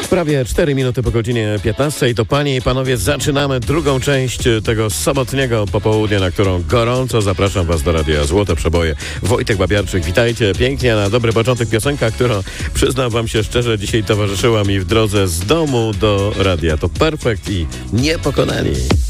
Prawie 4 minuty po godzinie 15. To panie i panowie, zaczynamy drugą część tego sobotniego popołudnia, na którą gorąco zapraszam was do Radia Złote Przeboje. Wojtek Babiarczyk, witajcie pięknie. Na dobry początek piosenka, która, przyznam wam się szczerze, dzisiaj towarzyszyła mi w drodze z domu do radia. To Perfekt i Niepokonani.